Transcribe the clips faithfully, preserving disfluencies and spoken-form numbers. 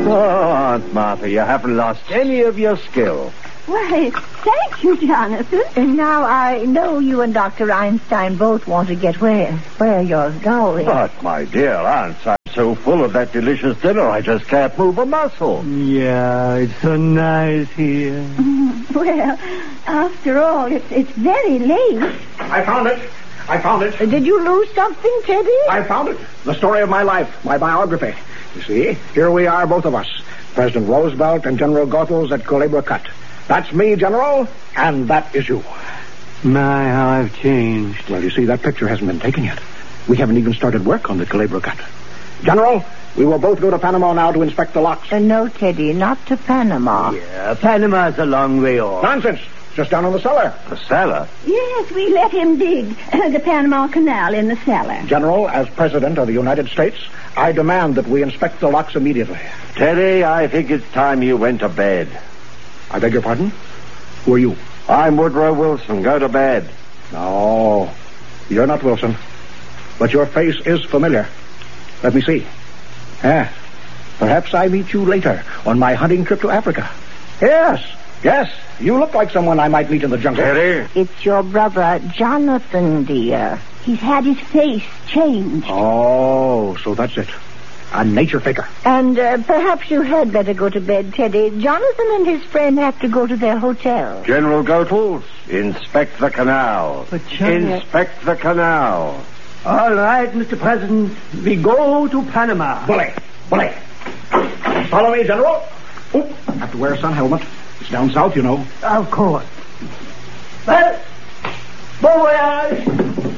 Oh, Aunt Martha, you haven't lost any of your skill. Why, thank you, Jonathan. And now I know you and Doctor Einstein both want to get where where you're going. But, my dear Aunt, I'm so full of that delicious dinner, I just can't move a muscle. Yeah, it's so nice here. Well, after all, it's, it's very late. I found it. I found it. Did you lose something, Teddy? I found it. The story of my life, my biography. You see, here we are, both of us. President Roosevelt and General Goethals at Culebra Cut. That's me, General, and that is you. My, how I've changed. Well, you see, that picture hasn't been taken yet. We haven't even started work on the Culebra Cut. General, we will both go to Panama now to inspect the locks. Uh, no, Teddy, not to Panama. Yeah, Panama's a long way off. Nonsense. Just down in the cellar. The cellar? Yes, we let him dig the Panama Canal in the cellar. General, as President of the United States, I demand that we inspect the locks immediately. Teddy, I think it's time you went to bed. I beg your pardon? Who are you? I'm Woodrow Wilson. Go to bed. No, you're not Wilson. But your face is familiar. Let me see. Yes. Perhaps I meet you later on my hunting trip to Africa. Yes, yes. You look like someone I might meet in the jungle. Teddy? It's your brother, Jonathan, dear. He's had his face changed. Oh, so that's it. A nature faker. And uh, perhaps you had better go to bed, Teddy. Jonathan and his friend have to go to their hotel. General Goethals, inspect the canal. But, Johnny... Inspect the canal. All right, Mister President. We go to Panama. Bully, bully. Follow me, General. Oop, have to wear a sun helmet. It's down south, you know. Of course. Well, bon voyage.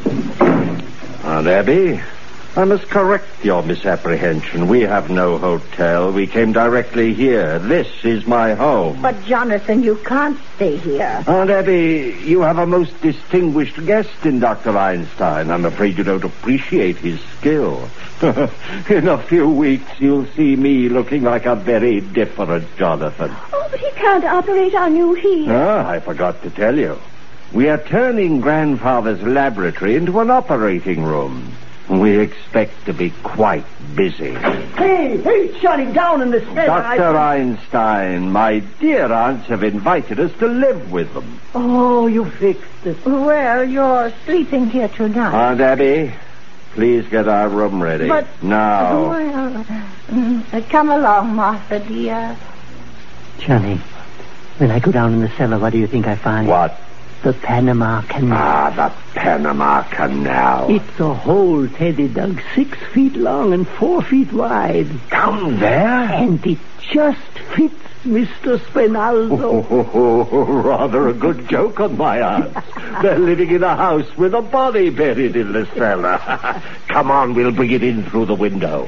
Aunt Abby, I must correct your misapprehension. We have no hotel. We came directly here. This is my home. But, Jonathan, you can't stay here. Aunt Abby, you have a most distinguished guest in Doctor Einstein. I'm afraid you don't appreciate his skill. In a few weeks, you'll see me looking like a very different Jonathan. Oh, but he can't operate on you here. Ah, I forgot to tell you. We are turning Grandfather's laboratory into an operating room. We expect to be quite busy. Hey, hey, Johnny, down in the cellar. Doctor Einstein, my dear aunts have invited us to live with them. Oh, you fixed it. Well, you're sleeping here tonight. Aunt Abby, please get our room ready. But... Now. Well, mm, come along, Martha, dear. Johnny, when I go down in the cellar, what do you think I find? What? The Panama Canal. Ah, the Panama Canal. It's a hole Teddy dug six feet long and four feet wide. Down there? And it just fits Mister Spinaldo. Oh, oh, oh, oh, rather a good joke on my aunts. They're living in a house with a body buried in the cellar. Come on, we'll bring it in through the window.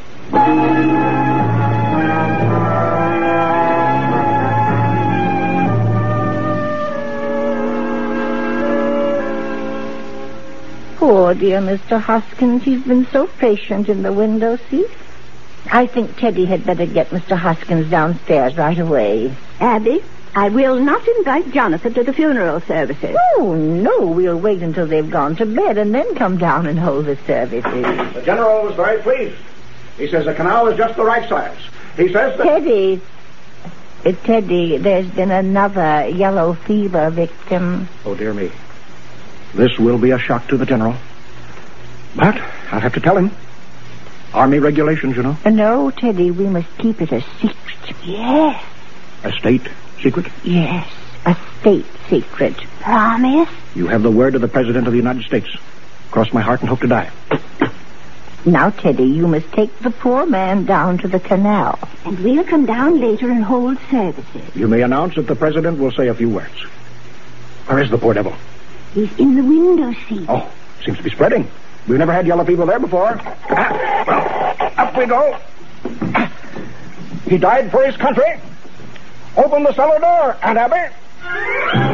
Poor dear Mister Hoskins. He's been so patient in the window seat. I think Teddy had better get Mister Hoskins downstairs right away. Abby, I will not invite Jonathan to the funeral services. Oh, no. We'll wait until they've gone to bed and then come down and hold the services. The General was very pleased. He says the canal is just the right size. He says that... Teddy. Uh, Teddy, there's been another yellow fever victim. Oh, dear me. This will be a shock to the General. But I'll have to tell him. Army regulations, you know. Uh, no, Teddy, we must keep it a secret. Yes. A state secret? Yes, a state secret. Promise? You have the word of the President of the United States. Cross my heart and hope to die. Now, Teddy, you must take the poor man down to the canal. And we'll come down later and hold services. You may announce that the President will say a few words. Where is the poor devil? He's in the window seat. Oh, seems to be spreading. We've never had yellow fever there before. Ah, well, up we go. He died for his country. Open the cellar door, Aunt Abby.